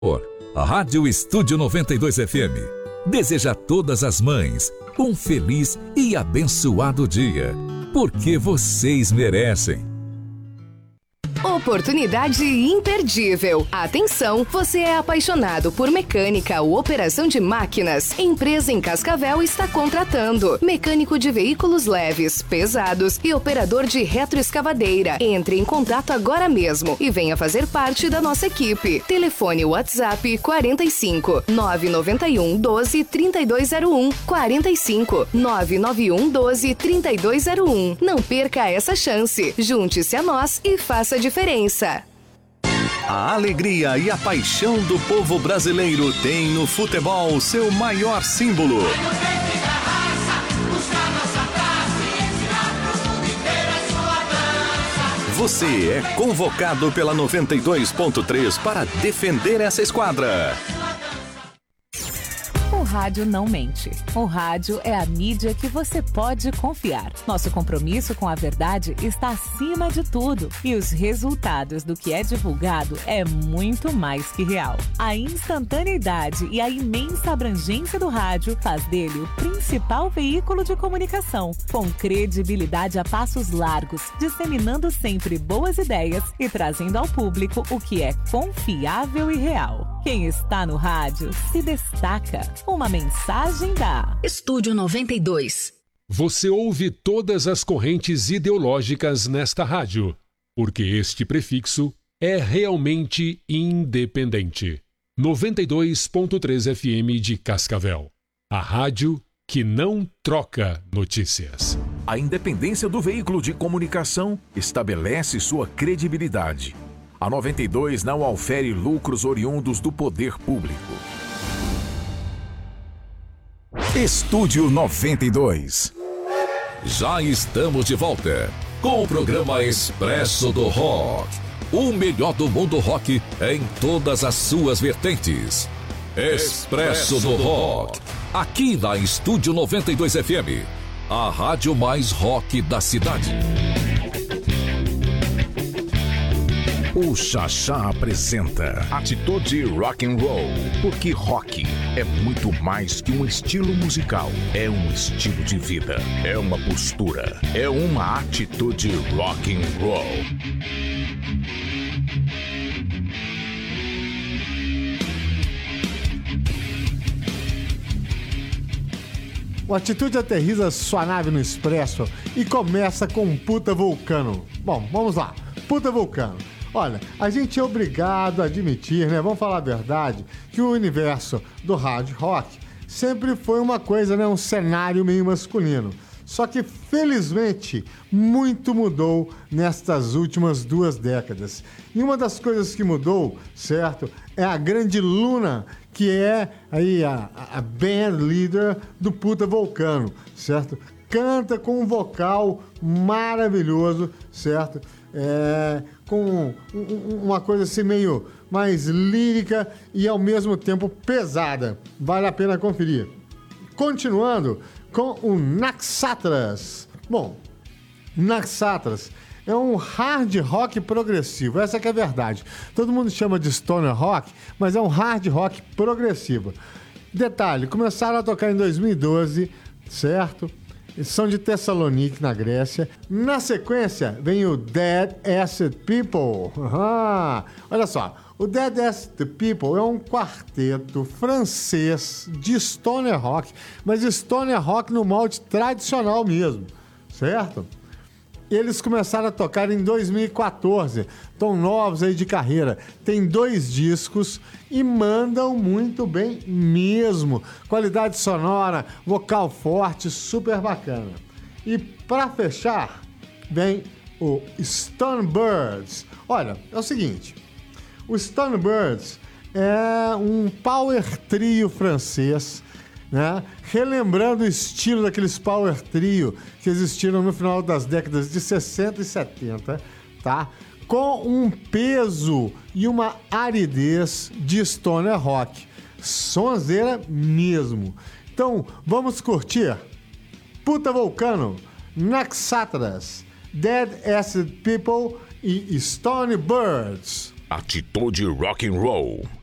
A Rádio Estúdio 92 FM deseja a todas as mães um feliz e abençoado dia, porque vocês merecem. Oportunidade imperdível. Atenção, você é apaixonado por mecânica ou operação de máquinas? Empresa em Cascavel está contratando mecânico de veículos leves, pesados e operador de retroescavadeira. Entre em contato agora mesmo e venha fazer parte da nossa equipe. Telefone WhatsApp 45 991 12 3201 45 991 12 3201. Não perca essa chance. Junte-se a nós e faça a diferença. A alegria e a paixão do povo brasileiro tem no futebol seu maior símbolo. Você é convocado pela 92.3 para defender essa esquadra. O rádio não mente. O rádio é a mídia que você pode confiar. Nosso compromisso com a verdade está acima de tudo. E os resultados do que é divulgado é muito mais que real. A instantaneidade e a imensa abrangência do rádio faz dele o principal veículo de comunicação, com credibilidade a passos largos, disseminando sempre boas ideias e trazendo ao público o que é confiável e real. Quem está no rádio se destaca. Uma mensagem da Estúdio 92. Você ouve todas as correntes ideológicas nesta rádio, porque este prefixo é realmente independente. 92.3 FM de Cascavel. A rádio que não troca notícias. A independência do veículo de comunicação estabelece sua credibilidade. A 92 não ofere lucros oriundos do poder público. Estúdio 92. Já estamos de volta com o programa Expresso do Rock. O melhor do mundo rock em todas as suas vertentes. Expresso do Rock. Aqui na Estúdio 92 FM. A rádio mais rock da cidade. O Xaxá apresenta Atitude Rock and Roll, porque rock é muito mais que um estilo musical, é um estilo de vida, é uma postura, é uma atitude rock and roll. O Atitude aterriza sua nave no Expresso e começa com um puta vulcano. Bom, vamos lá, puta vulcano. Olha, a gente é obrigado a admitir, né? Vamos falar a verdade, que o universo do hard rock sempre foi uma coisa, né? Um cenário meio masculino. Só que, felizmente, muito mudou nestas últimas 2 décadas. E uma das coisas que mudou, certo, é a grande Luna, que é aí a band leader do Puta Vulcano, certo? Canta com um vocal maravilhoso, certo? Com uma coisa assim meio mais lírica e ao mesmo tempo pesada. Vale a pena conferir. Continuando com o Naxatras. Bom, Naxatras é um hard rock progressivo, essa que é a verdade. Todo mundo chama de stoner rock, mas é um hard rock progressivo. Detalhe, começaram a tocar em 2012, certo? Eles são de Tessalonique, na Grécia. Na sequência, vem o Dead Acid People. Olha só, o Dead Acid People é um quarteto francês de stoner rock, mas stoner rock no molde tradicional mesmo, certo? Eles começaram a tocar em 2014, estão novos aí de carreira, tem 2 discos e mandam muito bem mesmo. Qualidade sonora, vocal forte, super bacana. E para fechar, vem o Stone Birds. Olha, é o seguinte, o Stone Birds é um power trio francês, né? Relembrando o estilo daqueles power trio que existiram no final das décadas de 60 e 70, tá? Com um peso e uma aridez de stoner rock. Sonzeira mesmo. Então, vamos curtir Puta Vulcano, Naxatras, Dead Acid People e Stone Birds. Atitude Rock and Roll.